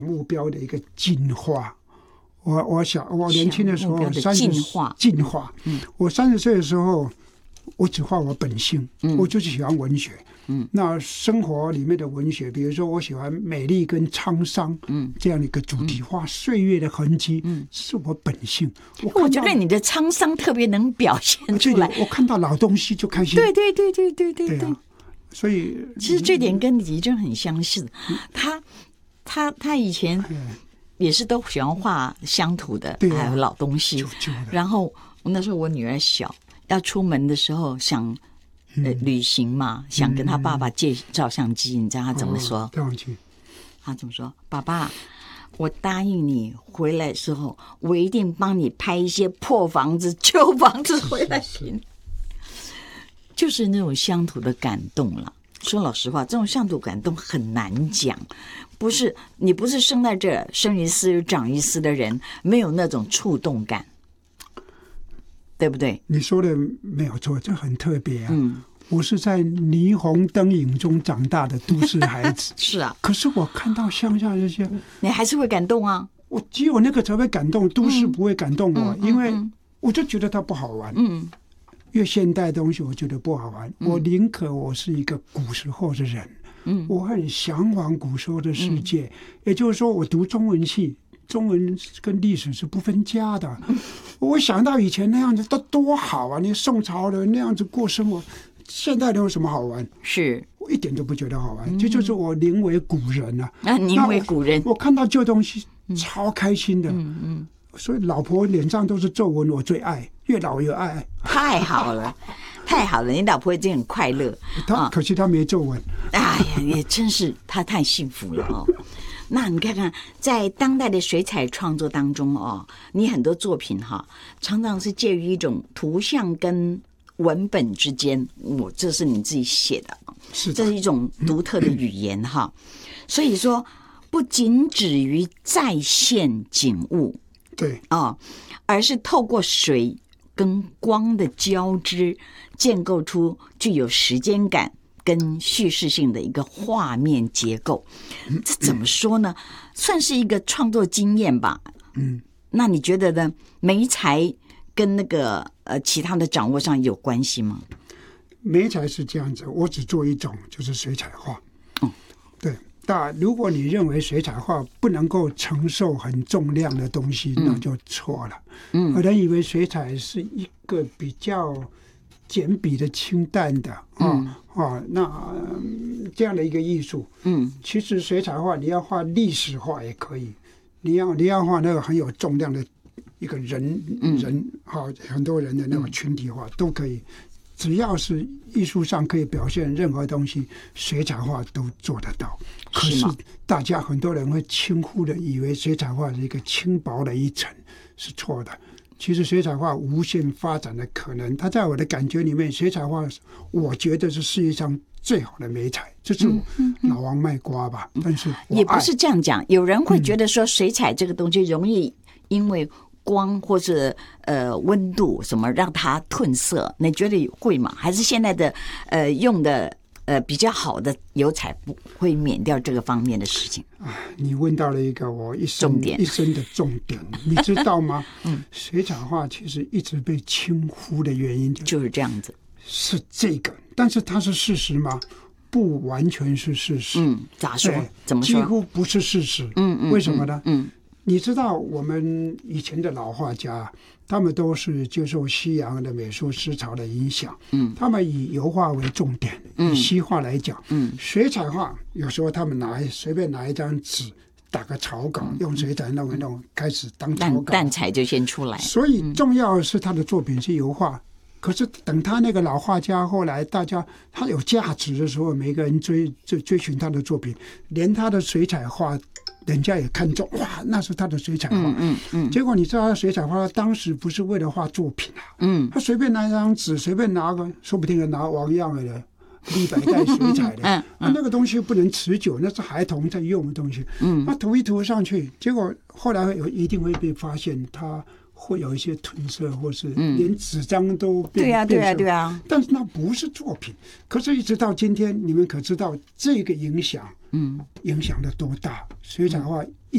目标的一个进化。我年轻的时候进化。我30岁的时候，我只画我本性，我就是喜欢文学。那生活里面的文学，比如说我喜欢美丽跟沧桑，这样的一个主题，画岁月的痕迹，是我本性。 我觉得你的沧桑特别能表现出来。 我看到老东西就开心。对啊，所以其实这点跟李珍很相似。他以前也是都喜欢画乡土的，还有老东西。然后那时候我女儿小，要出门的时候想旅行嘛，想跟他爸爸借照相机，你知道他怎么说？他怎么说？爸爸，我答应你回来的时候，我一定帮你拍一些破房子、旧房子回来。就是那种乡土的感动了。说老实话，这种乡土感动很难讲。你不是生在这生于斯长于斯的人，没有那种触动感，对不对？ 你说的没有错，这很特别啊。我是在霓虹灯影中长大的都市孩子。 是啊， 可是我看到乡下这些， 你还是会感动啊。 我只有那个才会感动，都市不会感动我，因为我就觉得它不好玩。越现代的东西我觉得不好玩，我宁可我是一个古时候的人。我很向往古时候的世界，也就是说我读中文系，中文跟历史是不分家的。我想到以前那样子多好啊，你宋朝人那样子过生活，现代人有什么好玩？ 是我一点都不觉得好玩。这就是我宁为古人啊。 宁为古人， 我看到旧东西超开心的。所以老婆脸上都是皱纹，我最爱，越老越爱。 太好了，太好了！你老婆一定很快乐。 可惜她没皱纹。 哎呀，也真是她太幸福了哦。那你看看，在当代的水彩创作当中哦，你很多作品哈，常常是介于一种图像跟文本之间。这是你自己写的，这是一种独特的语言哈。所以说，不仅止于再现景物。 对而是透过水跟光的交织，建构出具有时间感跟叙事性的一个画面结构。这怎么说呢？算是一个创作经验吧。那你觉得呢？媒材跟那个其他的掌握上有关系吗？ 媒材是这样子，我只做一种，就是水彩画。对。那如果你认为水彩画不能够承受很重量的东西，那就错了。有人以为水彩是一个比较简笔的清淡的那这样的一个艺术。其实水彩画你要画历史画也可以，你要画那个很有重量的一个人很多人的那个群体画都可以。只要是艺术上可以表现任何东西，水彩画都做得到。可是大家很多人会轻忽的以为水彩画是一个轻薄的一层，是错的。其实水彩画无限发展的可能，它在我的感觉里面，水彩画我觉得是世界上最好的媒材，这是老王卖瓜吧。但是也不是这样讲，有人会觉得说水彩这个东西容易因为光或是温度什么让它褪色，你觉得会吗？还是现在的用的比较好的油彩不会免掉这个方面的事情？ 你问到了一个我一生的重点，你知道吗？水彩画其实一直被轻忽的原因就是这样子， 是这个，但是它是事实吗？不完全是事实。 咋说？怎么说？ 几乎不是事实。为什么呢？你知道我们以前的老画家，他们都是接受西洋的美术思潮的影响。他们以油画为重点。以西画来讲，水彩画有时候他们随便拿一张纸打个草稿，用水彩弄开始当草稿， 淡彩就先出来。 所以重要的是他的作品是油画。可是等他那个老画家后来他有价值的时候，每个人追寻他的作品，连他的水彩画人家也看中，哇，那是他的水彩画。结果你知道他水彩画当时不是为了画作品他随便拿一张纸，随便拿个，说不定拿王样的立白带水彩的那个东西不能持久，那是孩童在用的东西。他涂一涂上去，结果后来一定会被发现他会有一些褪色，或是连纸张都变对啊。 但是那不是作品。可是一直到今天，你们可知道这个影响，影响的多大？水彩画